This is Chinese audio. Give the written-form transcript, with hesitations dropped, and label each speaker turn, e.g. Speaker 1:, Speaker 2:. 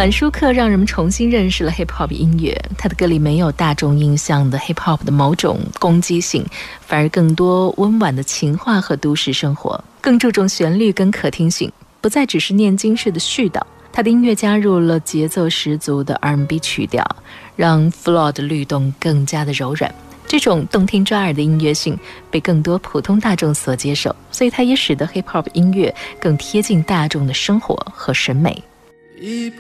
Speaker 1: 满舒克让人们重新认识了 hip hop 音乐，他的歌里没有大众印象的 hip hop 的某种攻击性，反而更多温婉的情话和都市生活，更注重旋律跟可听性，不再只是念经式的絮叨。他的音乐加入了节奏十足的 R&B 曲调，让 floor 的律动更加的柔软。这种动听抓耳的音乐性被更多普通大众所接受，所以它也使得 hip hop 音乐更贴近大众的生活和审美。